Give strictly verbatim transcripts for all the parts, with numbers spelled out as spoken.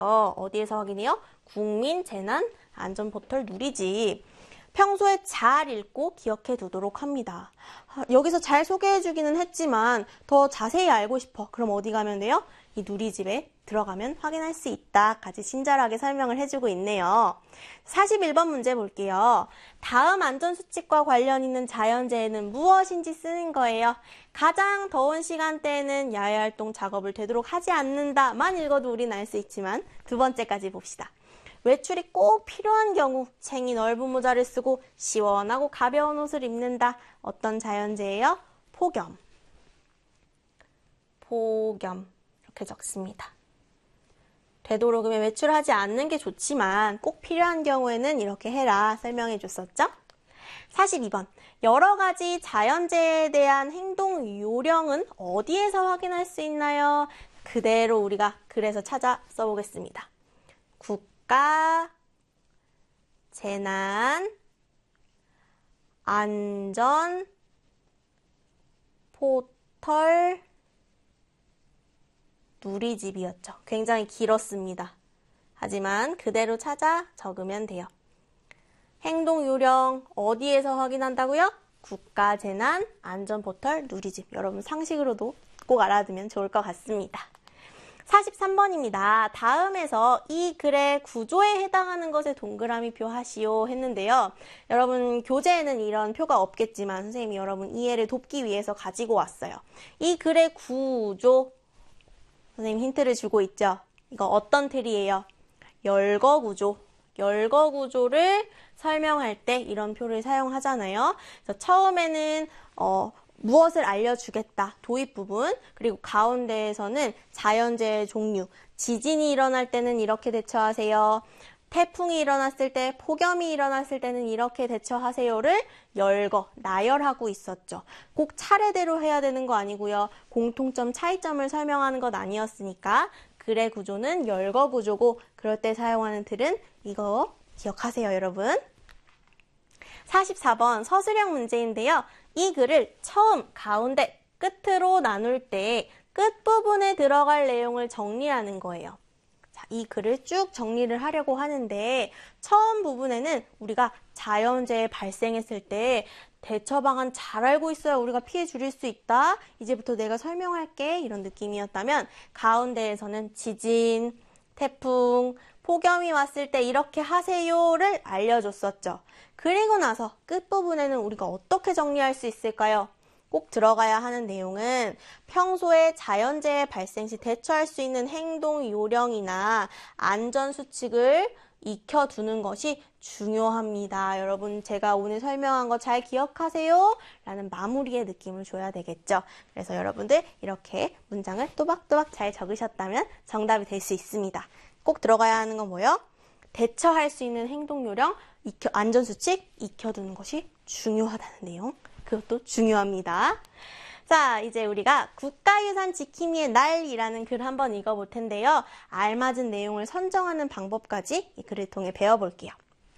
어, 어디에서 확인해요? 국민재난안전포털 누리집. 평소에 잘 읽고 기억해 두도록 합니다. 여기서 잘 소개해주기는 했지만 더 자세히 알고 싶어. 그럼 어디 가면 돼요? 이 누리집에 들어가면 확인할 수 있다. 까지 친절하게 설명을 해주고 있네요. 사십일 번 문제 볼게요. 다음 안전수칙과 관련 있는 자연재해는 무엇인지 쓰는 거예요. 가장 더운 시간대에는 야외활동 작업을 되도록 하지 않는다만 읽어도 우린 알 수 있지만 두 번째까지 봅시다. 외출이 꼭 필요한 경우 챙이 넓은 모자를 쓰고 시원하고 가벼운 옷을 입는다. 어떤 자연재해요? 폭염. 폭염. 이렇게 적습니다. 되도록이면 외출하지 않는 게 좋지만 꼭 필요한 경우에는 이렇게 해라 설명해 줬었죠? 사십이 번. 여러 가지 자연재해에 대한 행동 요령은 어디에서 확인할 수 있나요? 그대로 우리가 글에서 찾아 써보겠습니다. 국가 재난 안전 포털 누리집이었죠. 굉장히 길었습니다. 하지만 그대로 찾아 적으면 돼요. 행동 요령 어디에서 확인한다고요? 국가재난안전포털 누리집. 여러분 상식으로도 꼭 알아두면 좋을 것 같습니다. 사십삼 번입니다. 다음에서 이 글의 구조에 해당하는 것에 동그라미 표 하시오 했는데요. 여러분 교재에는 이런 표가 없겠지만 선생님이 여러분 이해를 돕기 위해서 가지고 왔어요. 이 글의 구조, 선생님 힌트를 주고 있죠. 이거 어떤 틀이에요? 열거구조. 열거구조를 설명할 때 이런 표를 사용하잖아요. 그래서 처음에는 어, 무엇을 알려주겠다. 도입 부분. 그리고 가운데에서는 자연재해 종류. 지진이 일어날 때는 이렇게 대처하세요. 태풍이 일어났을 때, 폭염이 일어났을 때는 이렇게 대처하세요를 열거, 나열하고 있었죠. 꼭 차례대로 해야 되는 거 아니고요. 공통점, 차이점을 설명하는 것 아니었으니까 글의 구조는 열거 구조고 그럴 때 사용하는 틀은 이거 기억하세요, 여러분. 사십사 번 서술형 문제인데요. 이 글을 처음, 가운데, 끝으로 나눌 때 끝부분에 들어갈 내용을 정리하는 거예요. 자, 이 글을 쭉 정리를 하려고 하는데 처음 부분에는 우리가 자연재해 발생했을 때 대처 방안 잘 알고 있어야 우리가 피해 줄일 수 있다. 이제부터 내가 설명할게. 이런 느낌이었다면 가운데에서는 지진, 태풍, 폭염이 왔을 때 이렇게 하세요를 알려줬었죠. 그리고 나서 끝부분에는 우리가 어떻게 정리할 수 있을까요? 꼭 들어가야 하는 내용은 평소에 자연재해 발생 시 대처할 수 있는 행동 요령이나 안전수칙을 익혀두는 것이 중요합니다. 여러분 제가 오늘 설명한 거 잘 기억하세요? 라는 마무리의 느낌을 줘야 되겠죠. 그래서 여러분들 이렇게 문장을 또박또박 잘 적으셨다면 정답이 될 수 있습니다. 꼭 들어가야 하는 건 뭐예요? 대처할 수 있는 행동 요령, 익혀, 안전수칙 익혀두는 것이 중요하다는 내용. 그것도 중요합니다. 자, 이제 우리가 국가유산 지킴이의 날이라는 글 한번 읽어볼 텐데요. 알맞은 내용을 선정하는 방법까지 이 글을 통해 배워볼게요.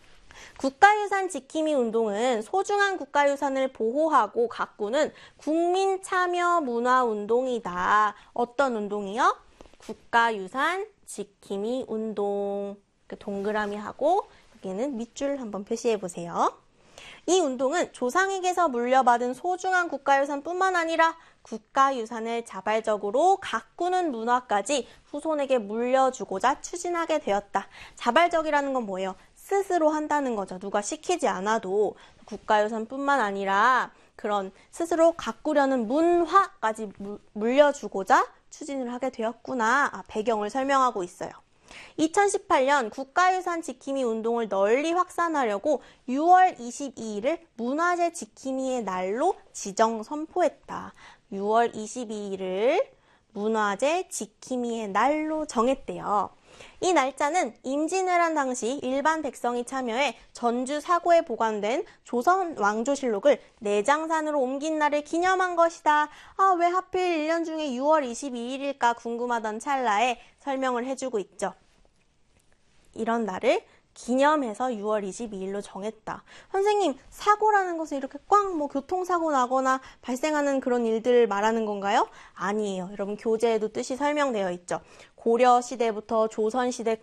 국가유산 지킴이 운동은 소중한 국가유산을 보호하고 가꾸는 국민 참여 문화 운동이다. 어떤 운동이요? 국가유산 지킴이 운동. 동그라미 하고 여기는 밑줄 한번 표시해 보세요. 이 운동은 조상에게서 물려받은 소중한 국가유산뿐만 아니라 국가유산을 자발적으로 가꾸는 문화까지 후손에게 물려주고자 추진하게 되었다. 자발적이라는 건 뭐예요? 스스로 한다는 거죠. 누가 시키지 않아도 국가유산뿐만 아니라 그런 스스로 가꾸려는 문화까지 물려주고자 추진을 하게 되었구나. 아, 배경을 설명하고 있어요. 이천십팔 년 국가유산 지킴이 운동을 널리 확산하려고 유월 이십이일을 문화재 지킴이의 날로 지정 선포했다. 유월 이십이일을 문화재 지킴이의 날로 정했대요. 이 날짜는 임진왜란 당시 일반 백성이 참여해 전주 사고에 보관된 조선 왕조실록을 내장산으로 옮긴 날을 기념한 것이다. 아, 왜 하필 일 년 중에 유월 이십이일일까 궁금하던 찰나에 설명을 해주고 있죠. 이런 날을 기념해서 유월 이십이일로 정했다. 선생님, 사고라는 것은 이렇게 꽉 뭐 교통사고 나거나 발생하는 그런 일들을 말하는 건가요? 아니에요. 여러분 교재에도 뜻이 설명되어 있죠. 고려 시대부터 조선 시대